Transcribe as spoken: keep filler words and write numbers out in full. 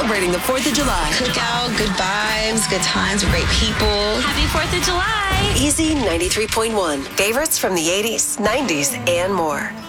celebrating the fourth of July. Cookout, good vibes, good times, great people. Happy fourth of July. Easy ninety-three point one. Favorites from the eighties, nineties, and more.